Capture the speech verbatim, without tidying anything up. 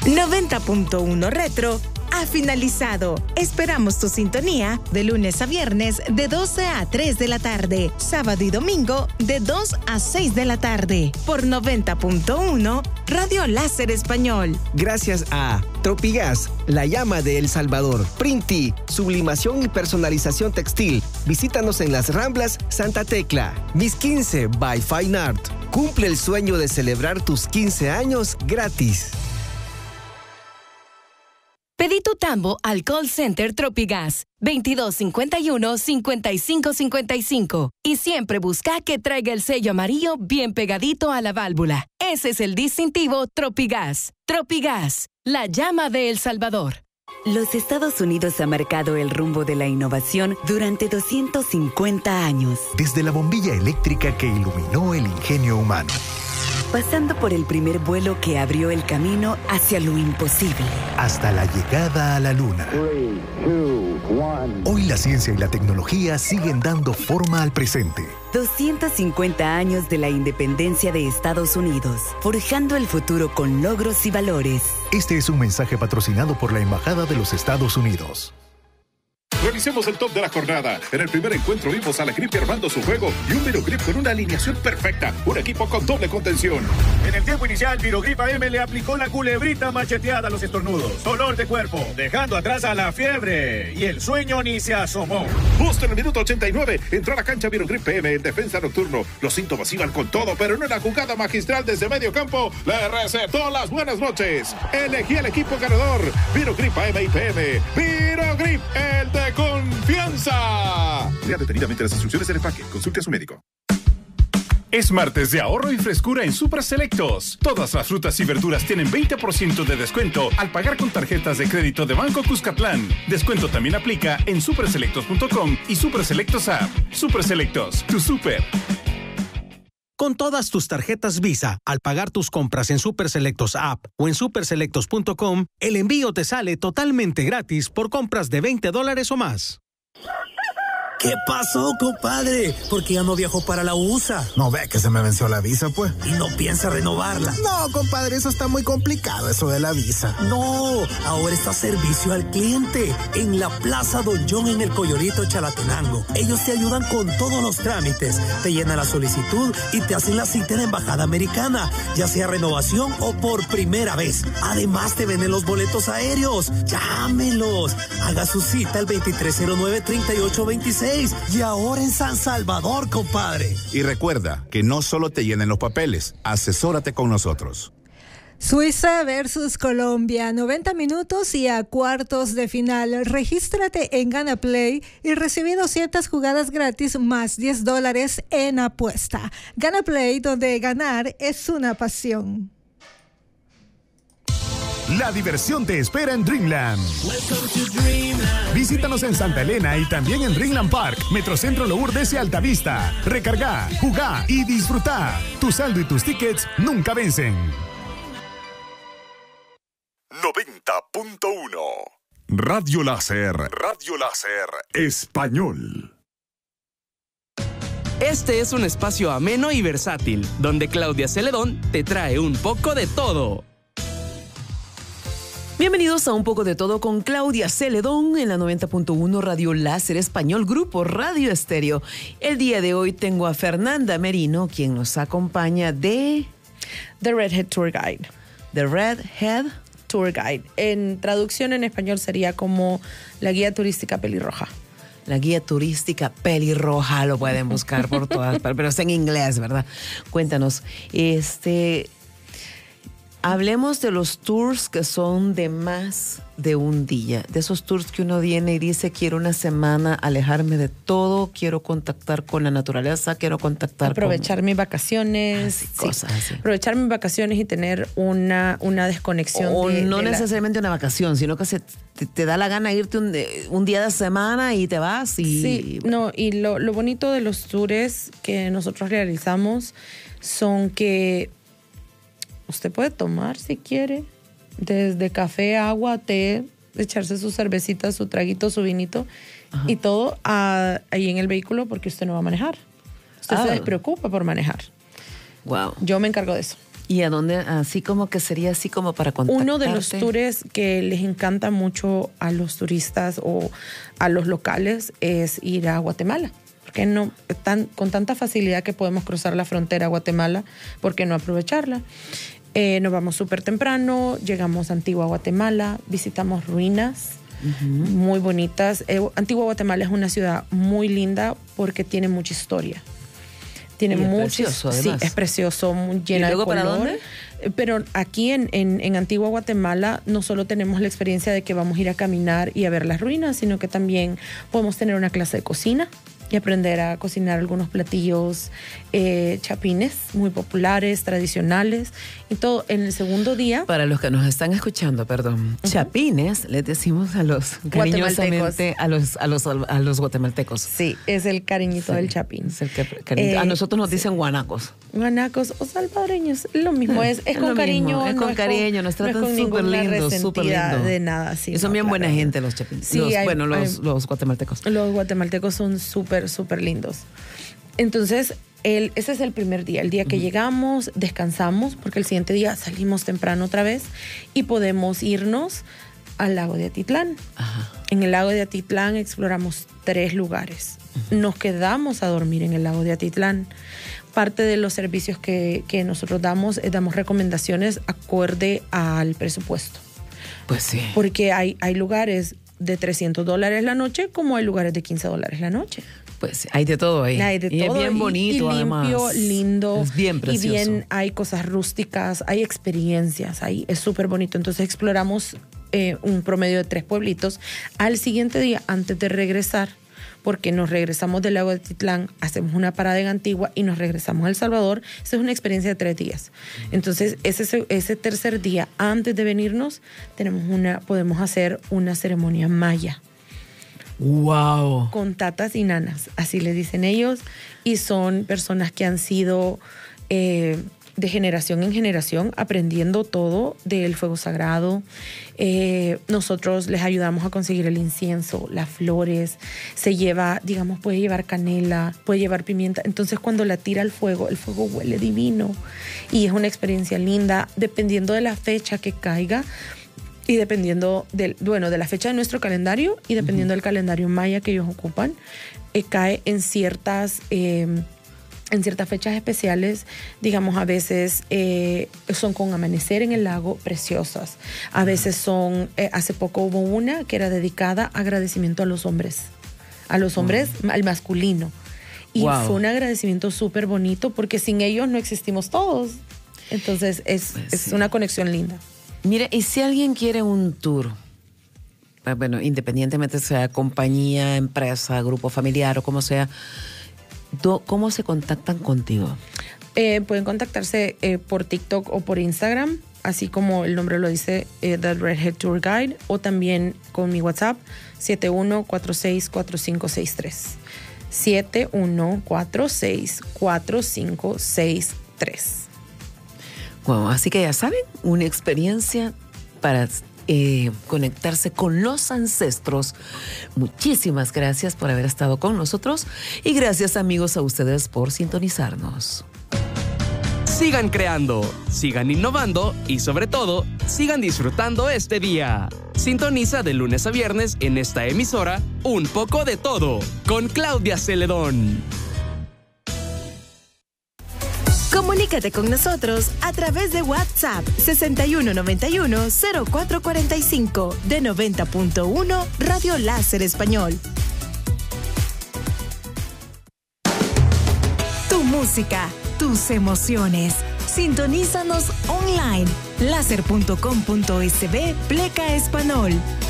noventa punto uno Retro ha finalizado. Esperamos tu sintonía de lunes a viernes de doce a tres de la tarde, sábado y domingo de dos a seis de la tarde, por noventa punto uno Radio Láser Español. Gracias a Tropigas, la llama de El Salvador, Printi, sublimación y personalización textil. Visítanos en las Ramblas Santa Tecla. Mis quince by Fine Art. Cumple el sueño de celebrar tus quince años gratis. Pedí tu tambo al call center Tropigas veintidós cincuenta y uno, cincuenta y cinco cincuenta y cinco y siempre busca que traiga el sello amarillo bien pegadito a la válvula. Ese es el distintivo Tropigas. Tropigas, la llama de El Salvador. Los Estados Unidos ha marcado el rumbo de la innovación durante doscientos cincuenta años. Desde la bombilla eléctrica que iluminó el ingenio humano, pasando por el primer vuelo que abrió el camino hacia lo imposible, hasta la llegada a la Luna. Three, two, one. Hoy la ciencia y la tecnología siguen dando forma al presente. doscientos cincuenta años de la independencia de Estados Unidos, forjando el futuro con logros y valores. Este es un mensaje patrocinado por la Embajada de los Estados Unidos. Revisemos el top de la jornada. En el primer encuentro vimos a la Grip armando su juego y un Virogrip con una alineación perfecta. Un equipo con doble contención. En el tiempo inicial, Virogrip A M le aplicó la culebrita macheteada a los estornudos. Dolor de cuerpo, dejando atrás a la fiebre. Y el sueño ni se asomó. Justo en el minuto ochenta y nueve, entró a la cancha Virogrip P M en defensa nocturno. Los síntomas iban con todo, pero en una jugada magistral desde medio campo, le recetó las buenas noches. Elegí el equipo ganador. Virogrip A M y P M. Virogrip, el de confianza. Lea detenidamente las instrucciones del empaque. Consulte a su médico. Es martes de ahorro y frescura en Super Selectos. Todas las frutas y verduras tienen veinte por ciento de descuento al pagar con tarjetas de crédito de Banco Cuscatlán. Descuento también aplica en super selectos punto com y Super Selectos App. Super Selectos, tu super. Con todas tus tarjetas Visa, al pagar tus compras en Super Selectos App o en super selectos punto com, el envío te sale totalmente gratis por compras de veinte dólares o más. ¿Qué pasó, compadre? ¿Por qué ya no viajó para la U S A? No ve que se me venció la visa, pues. ¿Y no piensa renovarla? No, compadre, eso está muy complicado, eso de la visa. No, ahora está servicio al cliente en la Plaza Don John en el Coyorito Chalatenango. Ellos te ayudan con todos los trámites, te llenan la solicitud y te hacen la cita en la Embajada Americana, ya sea renovación o por primera vez. Además, te venden los boletos aéreos. Llámelos. Haga su cita al veintitrés cero nueve, treinta y ocho veintiséis. Y ahora en San Salvador, compadre. Y recuerda que no solo te llenen los papeles, asesórate con nosotros. Suiza versus Colombia, noventa minutos y a cuartos de final. Regístrate en Gana Play y recibí doscientas jugadas gratis más diez dólares en apuesta. Gana Play, donde ganar es una pasión. La diversión te espera en Dreamland. Dreamland. Visítanos en Santa Elena y también en Dreamland Park, Metrocentro Lourdes y Altavista. Recarga, jugá y disfrutá. Tu saldo y tus tickets nunca vencen. noventa punto uno Radio Láser. Radio Láser Español. Este es un espacio ameno y versátil, donde Claudia Celedón te trae un poco de todo. Bienvenidos a Un Poco de Todo con Claudia Celedón en la noventa punto uno Radio Láser Español, Grupo Radio Estéreo. El día de hoy tengo a Fernanda Merino, quien nos acompaña de The Redhead Tour Guide. The Redhead Tour Guide. En traducción en español sería como la guía turística pelirroja. La guía turística pelirroja, lo pueden buscar por todas partes, pero está en inglés, ¿verdad? Cuéntanos, este... hablemos de los tours que son de más de un día, de esos tours que uno viene y dice, quiero una semana alejarme de todo, quiero contactar con la naturaleza, quiero contactar aprovechar con... mis vacaciones, así, sí. cosas así. Aprovechar mis vacaciones y tener una, una desconexión. O de, no de necesariamente la... una vacación, sino que se, te, te da la gana irte un, un día de semana y te vas. Y... Sí, no, y lo, lo bonito de los tours que nosotros realizamos son que usted puede tomar si quiere, desde café, agua, té, echarse su cervecita, su traguito, su vinito. Ajá. Y todo a, ahí en el vehículo porque usted no va a manejar. Usted ah. se despreocupa por manejar. Wow. Yo me encargo de eso. ¿Y a dónde? Así como que sería así como para contactarte. Uno de los tours que les encanta mucho a los turistas o a los locales es ir a Guatemala. Porque no tan, con tanta facilidad que podemos cruzar la frontera a Guatemala, ¿por qué no aprovecharla? Eh, nos vamos súper temprano, llegamos a Antigua Guatemala, visitamos ruinas uh-huh. muy bonitas. Eh, Antigua Guatemala es una ciudad muy linda porque tiene mucha historia. Tiene mucho, es precioso, además. Sí, es precioso, muy llena ¿Y luego de color. para dónde? Pero aquí en, en, en Antigua Guatemala no solo tenemos la experiencia de que vamos a ir a caminar y a ver las ruinas, sino que también podemos tener una clase de cocina y aprender a cocinar algunos platillos eh, chapines muy populares, tradicionales y todo. En el segundo día... Para los que nos están escuchando, perdón, uh-huh. chapines les decimos a los cariñosamente a los, a los, a los guatemaltecos. Sí, es el cariñito sí, del chapín. Es el que, eh, a nosotros nos sí. dicen guanacos. Guanacos o salvadoreños, lo mismo, es, es, es con cariño. Mismo, es con no cariño, nos tratan no súper lindos, súper lindos. De nada, sí, y son no, bien claro. buena gente los chapines. Sí, los, hay, bueno, los, hay, los guatemaltecos. Los guatemaltecos son súper, súper lindos. Entonces, el, ese es el primer día. El día que uh-huh. llegamos, descansamos, porque el siguiente día salimos temprano otra vez y podemos irnos al lago de Atitlán. Ajá. En el lago de Atitlán exploramos tres lugares. Uh-huh. Nos quedamos a dormir en el lago de Atitlán. Parte de los servicios que, que nosotros damos es damos recomendaciones acorde al presupuesto. Pues sí. Porque hay, hay lugares de trescientos dólares la noche como hay lugares de quince dólares la noche. Pues hay de todo ahí. Hay de y todo. Es bien bonito, y, y limpio, además. lindo. Es bien precioso. Y bien, hay cosas rústicas, hay experiencias ahí. Es súper bonito. Entonces exploramos eh, un promedio de tres pueblitos. Al siguiente día, antes de regresar, porque nos regresamos del lago de Atitlán, hacemos una parada en Antigua y nos regresamos a El Salvador. Esa es una experiencia de tres días. Entonces, ese, ese tercer día, antes de venirnos, tenemos una, podemos hacer una ceremonia maya. ¡Wow! Con tatas y nanas, así le dicen ellos. Y son personas que han sido eh, de generación en generación aprendiendo todo del fuego sagrado. Eh, nosotros les ayudamos a conseguir el incienso, las flores. Se lleva, digamos, puede llevar canela, puede llevar pimienta. Entonces, cuando la tira al fuego, el fuego huele divino. Y es una experiencia linda, dependiendo de la fecha que caiga. Y dependiendo del, bueno, de la fecha de nuestro calendario y dependiendo uh-huh. del calendario maya que ellos ocupan, eh, cae en ciertas, eh, en ciertas fechas especiales. Digamos, a veces eh, son con amanecer en el lago, preciosas. A veces son, eh, hace poco hubo una que era dedicada a agradecimiento a los hombres, a los hombres, wow. al masculino. Y wow. fue un agradecimiento súper bonito porque sin ellos no existimos todos. Entonces es, pues es sí. una conexión linda. Mira, y si alguien quiere un tour, bueno, independientemente sea compañía, empresa, grupo familiar o como sea, ¿cómo se contactan contigo? Eh, pueden contactarse eh, por TikTok o por Instagram, así como el nombre lo dice, eh, The Redhead Tour Guide, o también con mi WhatsApp, siete uno cuatro seis cuatro cinco seis tres. siete uno cuatro seis cuatro cinco seis tres. Wow, así que ya saben, una experiencia para eh, conectarse con los ancestros. Muchísimas gracias por haber estado con nosotros y gracias, amigos, a ustedes por sintonizarnos. Sigan creando, sigan innovando y sobre todo, sigan disfrutando este día. Sintoniza de lunes a viernes en esta emisora Un Poco de Todo con Claudia Celedón. Comunícate con nosotros a través de WhatsApp sesenta y uno noventa y uno cero cuatro cuarenta y cinco de noventa punto uno Radio Láser Español. Tu música, tus emociones. Sintonízanos online láser punto com punto es be pleca español.